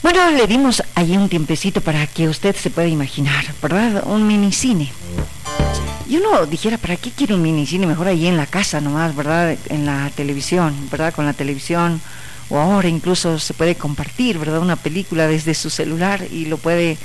Bueno, le dimos allí un tiempecito para que usted se pueda imaginar, ¿verdad? Un minicine. Y uno dijera, ¿para qué quiere un minicine? Mejor ahí en la casa nomás, ¿verdad? En la televisión, ¿verdad? Con la televisión, o ahora incluso se puede compartir, ¿verdad? Una película desde su celular y lo puede...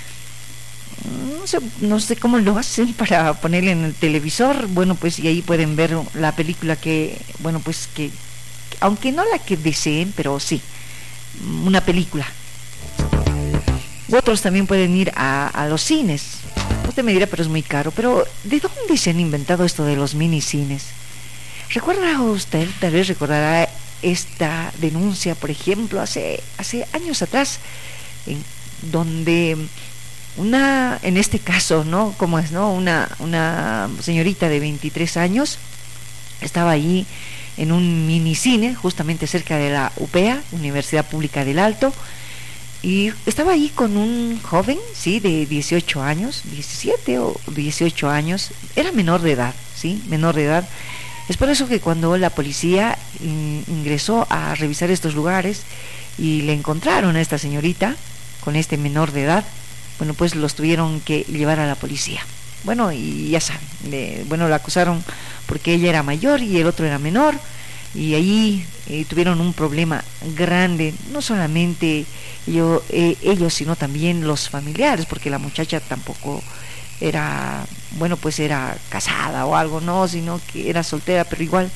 No sé cómo lo hacen para ponerle en el televisor. Bueno, pues y ahí pueden ver la película que, bueno, pues que, aunque no la que deseen, pero sí, una película. Otros también pueden ir a los cines. Usted me dirá, pero es muy caro. Pero ¿de dónde se han inventado esto de los minicines? ¿Recuerda usted, tal vez recordará esta denuncia, por ejemplo, hace años atrás, donde en este caso, ¿no? ¿Cómo es, no? Una señorita de 23 años estaba allí en un minicine, justamente cerca de la UPEA, Universidad Pública del Alto, y estaba ahí con un joven, sí, de 18 años, 17 o 18 años, era menor de edad, sí, menor de edad. Es por eso que cuando la policía ingresó a revisar estos lugares y le encontraron a esta señorita con este menor de edad, bueno, pues los tuvieron que llevar a la policía. Bueno, y ya saben, bueno, la acusaron porque ella era mayor y el otro era menor, y ahí tuvieron un problema grande, no solamente ellos, sino también los familiares, porque la muchacha tampoco era, bueno, pues era casada o algo, no, sino que era soltera, pero igual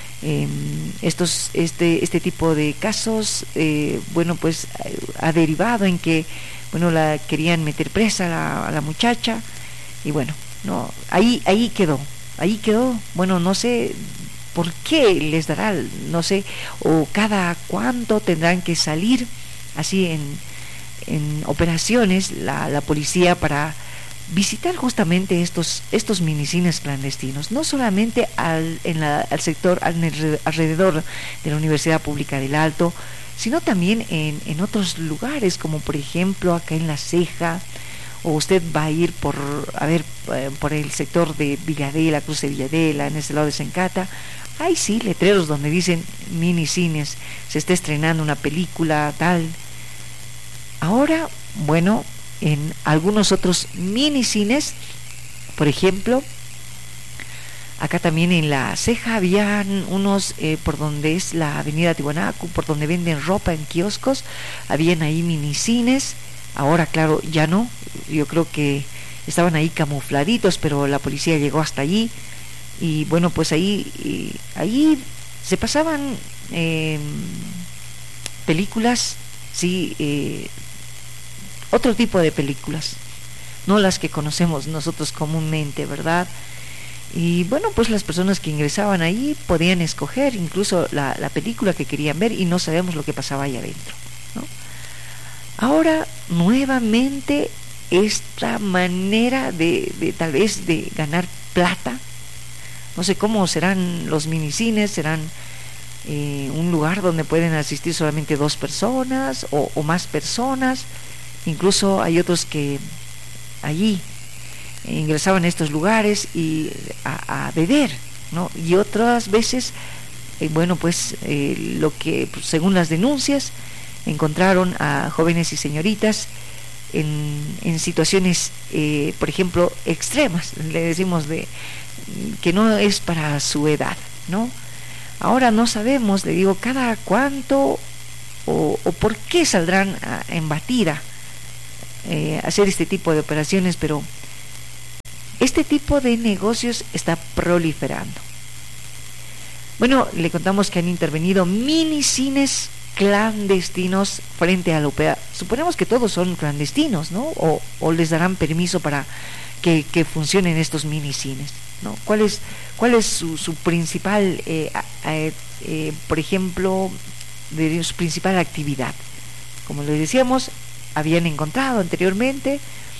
este tipo de casos, bueno, pues ha derivado en que, bueno, la querían meter presa a la muchacha, y bueno, no, ahí quedó, bueno, no sé por qué les dará, no sé, o cada cuánto tendrán que salir así en operaciones la policía para visitar justamente estos minicines clandestinos, no solamente al sector alrededor de la Universidad Pública del Alto, sino también en otros lugares, como por ejemplo acá en La Ceja, o usted va a ir por el sector de Villadela, Cruz de Villadela, en ese lado de Sencata. Hay sí letreros donde dicen minicines, se está estrenando una película tal. Ahora, bueno, en algunos otros minicines, por ejemplo, acá también en La Ceja habían unos por donde es la avenida Tiwanaku, por donde venden ropa en kioscos, habían ahí minicines. Ahora, claro, ya no, yo creo que estaban ahí camufladitos, pero la policía llegó hasta allí, y bueno, pues ahí se pasaban películas, sí, otro tipo de películas, no las que conocemos nosotros comúnmente, ¿verdad? Y bueno, pues las personas que ingresaban ahí podían escoger incluso la película que querían ver, y no sabemos lo que pasaba ahí adentro, ¿no? Ahora, nuevamente, esta manera de tal vez de ganar plata, no sé cómo serán los minicines, serán un lugar donde pueden asistir solamente 2 personas o más personas. Incluso hay otros que allí ingresaban a estos lugares y a beber, ¿no? Y otras veces, bueno, pues lo que, pues, según las denuncias, encontraron a jóvenes y señoritas en situaciones, por ejemplo, extremas, le decimos, de que no es para su edad, ¿no? Ahora no sabemos, le digo, cada cuánto o por qué saldrán en batida hacer este tipo de operaciones, pero este tipo de negocios está proliferando. Bueno, le contamos que han intervenido minicines clandestinos frente a la UPEA. Suponemos que todos son clandestinos, ¿no? O les darán permiso para que funcionen estos minicines, ¿no? ¿Cuál es su principal, por ejemplo, de su principal actividad? Como les decíamos, habían encontrado anteriormente,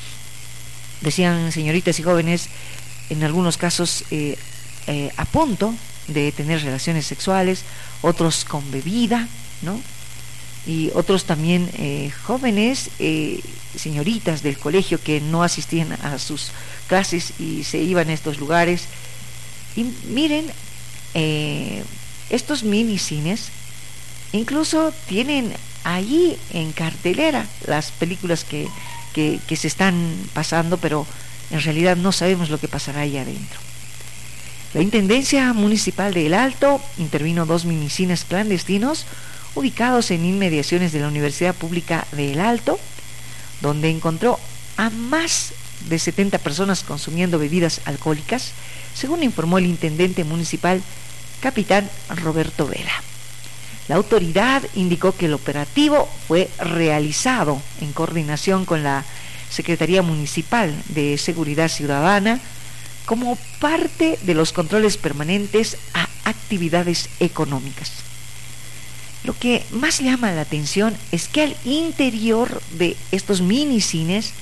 decían señoritas y jóvenes, en algunos casos a punto de tener relaciones sexuales, otros con bebida, ¿no? Y otros también jóvenes, señoritas del colegio que no asistían a sus clases y se iban a estos lugares. Y miren, estos minicines incluso tienen ahí en cartelera las películas que se están pasando, pero en realidad no sabemos lo que pasará ahí adentro. La Intendencia Municipal de El Alto intervino 2 minicines clandestinos ubicados en inmediaciones de la Universidad Pública de El Alto, donde encontró a más de 70 personas consumiendo bebidas alcohólicas, según informó el intendente municipal, capitán Roberto Vela. La autoridad indicó que el operativo fue realizado en coordinación con la Secretaría Municipal de Seguridad Ciudadana como parte de los controles permanentes a actividades económicas. Lo que más llama la atención es que al interior de estos minicines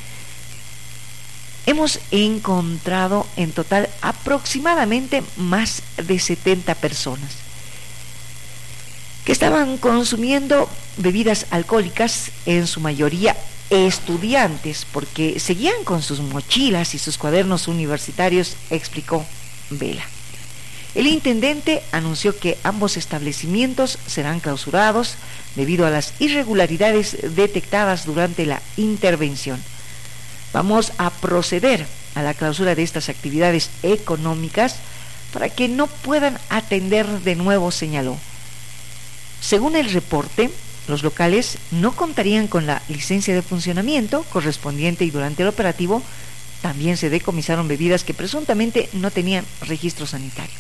hemos encontrado en total aproximadamente más de 70 personas que estaban consumiendo bebidas alcohólicas, en su mayoría estudiantes, porque seguían con sus mochilas y sus cuadernos universitarios, explicó Vela. El intendente anunció que ambos establecimientos serán clausurados debido a las irregularidades detectadas durante la intervención. Vamos a proceder a la clausura de estas actividades económicas para que no puedan atender de nuevo, señaló. Según el reporte, los locales no contarían con la licencia de funcionamiento correspondiente y durante el operativo también se decomisaron bebidas que presuntamente no tenían registro sanitario.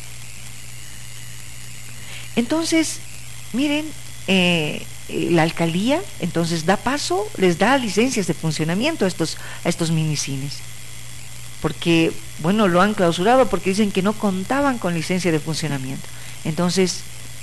Entonces, miren, la alcaldía entonces da paso, les da licencias de funcionamiento a estos minicines, porque, bueno, lo han clausurado porque dicen que no contaban con licencia de funcionamiento. Entonces,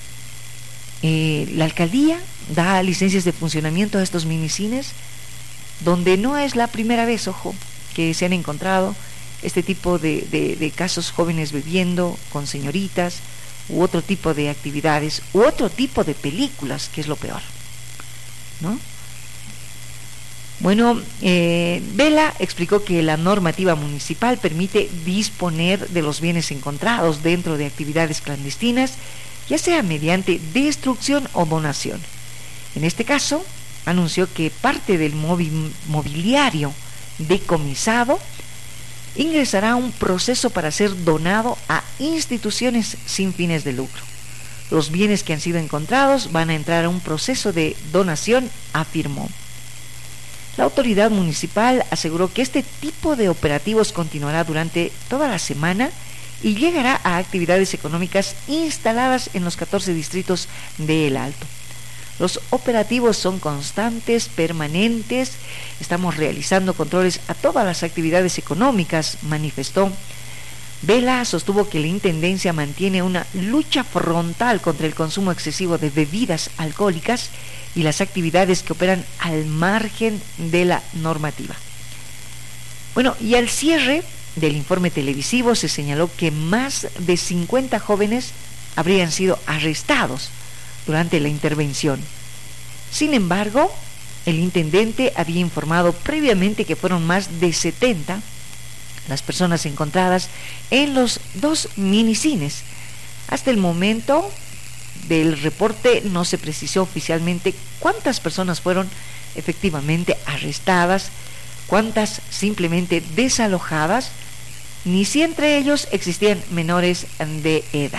la alcaldía da licencias de funcionamiento a estos minicines, donde no es la primera vez, ojo, que se han encontrado este tipo de casos, jóvenes bebiendo con señoritas, u otro tipo de actividades, u otro tipo de películas, que es lo peor, ¿no? Bueno, Vela explicó que la normativa municipal permite disponer de los bienes encontrados dentro de actividades clandestinas, ya sea mediante destrucción o donación. En este caso, anunció que parte del mobiliario decomisado ingresará a un proceso para ser donado a instituciones sin fines de lucro. Los bienes que han sido encontrados van a entrar a un proceso de donación, afirmó. La autoridad municipal aseguró que este tipo de operativos continuará durante toda la semana y llegará a actividades económicas instaladas en los 14 distritos de El Alto. Los operativos son constantes, permanentes. Estamos realizando controles a todas las actividades económicas, manifestó. Vela sostuvo que la Intendencia mantiene una lucha frontal contra el consumo excesivo de bebidas alcohólicas y las actividades que operan al margen de la normativa. Bueno, y al cierre del informe televisivo se señaló que más de 50 jóvenes habrían sido arrestados durante la intervención. Sin embargo, el intendente había informado previamente que fueron más de 70 las personas encontradas en los 2 minicines. Hasta el momento del reporte no se precisó oficialmente cuántas personas fueron efectivamente arrestadas, cuántas simplemente desalojadas, ni si entre ellos existían menores de edad.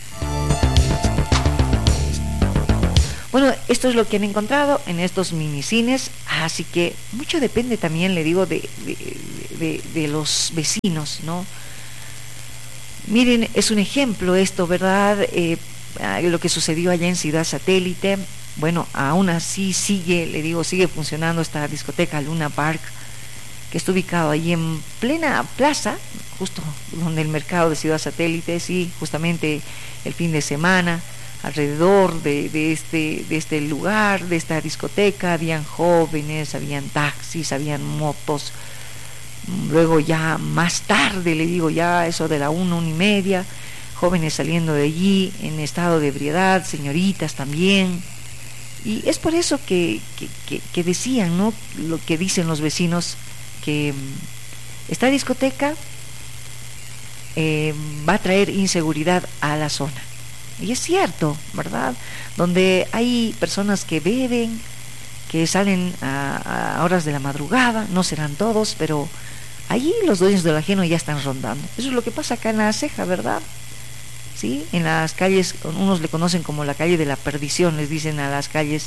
Bueno, esto es lo que han encontrado en estos minicines, así que mucho depende también, le digo, de los vecinos, ¿no? Miren, es un ejemplo esto, ¿verdad? Lo que sucedió allá en Ciudad Satélite. Bueno, aún así sigue funcionando esta discoteca Luna Park, que está ubicado ahí en plena plaza, justo donde el mercado de Ciudad Satélite, sí, justamente el fin de semana. Alrededor de este lugar, de esta discoteca, habían jóvenes, habían taxis, habían motos. Luego ya más tarde, le digo, ya eso de la 1:30, jóvenes saliendo de allí en estado de ebriedad, señoritas también. Y es por eso que decían, ¿no? Lo que dicen los vecinos, que esta discoteca va a traer inseguridad a la zona. Y es cierto, ¿verdad? Donde hay personas que beben, que salen a horas de la madrugada, no serán todos, pero allí los dueños del ajeno ya están rondando. Eso es lo que pasa acá en La Ceja, ¿verdad? ¿Sí? En las calles, unos le conocen como la calle de la perdición, les dicen a las calles,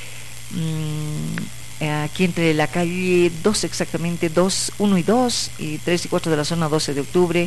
aquí entre la calle 2 exactamente, 2, 1 y 2, y 3 y 4 de la zona 12 de octubre,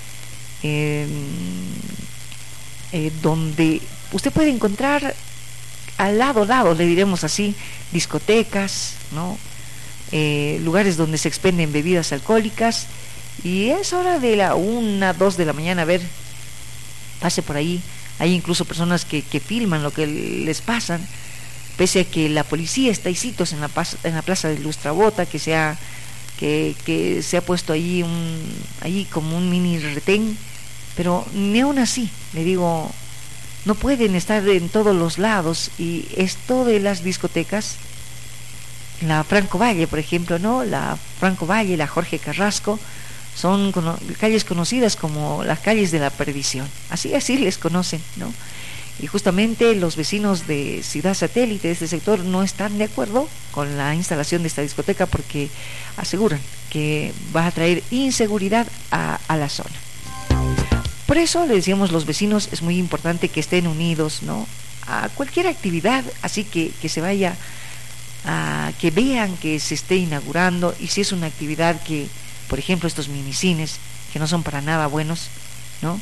donde usted puede encontrar al lado, le diremos así, discotecas, ¿no? Lugares donde se expenden bebidas alcohólicas, y es hora de la 1, 2 de la mañana, a ver, pase por ahí. Hay incluso personas que filman lo que les pasan, pese a que la policía está isitos en la plaza de Lustrabota, que se ha puesto ahí como un mini retén, pero ni aún así, le digo, no pueden estar en todos los lados. Y esto de las discotecas, la Franco Valle, por ejemplo, ¿no? La Franco Valle, la Jorge Carrasco, son calles conocidas como las calles de la perdición, así les conocen, ¿no? Y justamente los vecinos de Ciudad Satélite, de este sector, no están de acuerdo con la instalación de esta discoteca, porque aseguran que va a traer inseguridad a la zona. Por eso le decíamos, los vecinos es muy importante que estén unidos, ¿no? A cualquier actividad, así que se vaya, que vean que se esté inaugurando. Y si es una actividad que, por ejemplo, estos minicines, que no son para nada buenos, ¿no?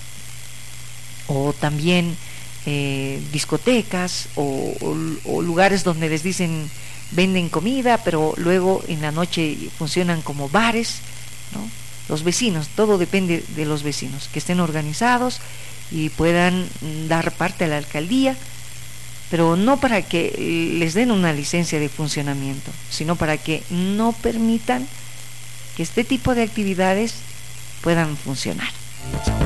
O también discotecas o lugares donde les dicen venden comida, pero luego en la noche funcionan como bares, ¿no? Los vecinos, todo depende de los vecinos, que estén organizados y puedan dar parte a la alcaldía, pero no para que les den una licencia de funcionamiento, sino para que no permitan que este tipo de actividades puedan funcionar.